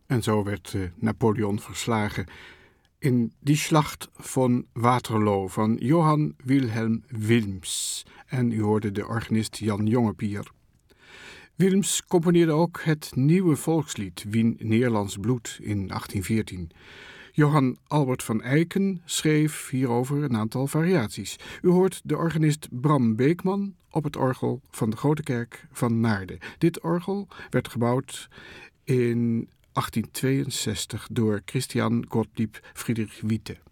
En zo werd Napoleon verslagen in Die Schlacht van Waterloo van Johann Wilhelm Wilms. En u hoorde de organist Jan Jongepier. Wilms componeerde ook het nieuwe volkslied Wien Nederlands bloed in 1814. Johann Albert van Eycken schreef hierover een aantal variaties. U hoort de organist Bram Beekman op het orgel van de Grote Kerk van Naarden. Dit orgel werd gebouwd in 1862 door Christian Gottlieb Friedrich Witte.